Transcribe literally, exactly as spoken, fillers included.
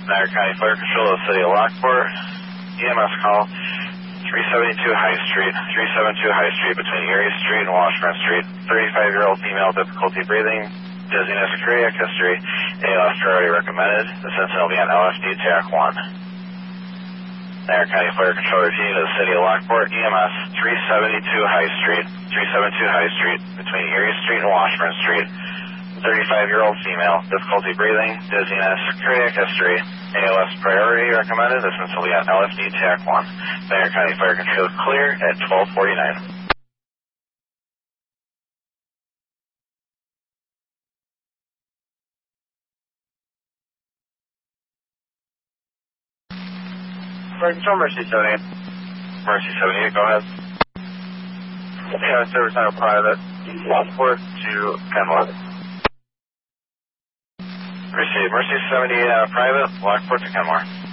Niagara County Fire Control of the City of Lockport. E M S call three seventy-two High Street, three seventy-two High Street between Erie Street and Washburn Street. thirty-five-year-old female, difficulty breathing, dizziness, cardiac history, A L S priority recommended. The incident will be on L F D T A C one. Niagara County Fire Control repeating to the City of Lockport. E M S three seventy-two High Street, three seventy-two High Street between Erie Street and Washburn Street. thirty-five-year-old female, difficulty breathing, dizziness, cardiac history, A L S priority recommended. This will be on L F D T A C one. Niagara County Fire Control clear at twelve forty-nine. Fire Control, Mercy seventy-eight. Mercy seventy-eight, go ahead. Yeah, service on a private, Lockport to Kenmore. Receive, Mercy seventy-eight on a private, Lockport to Kenmore.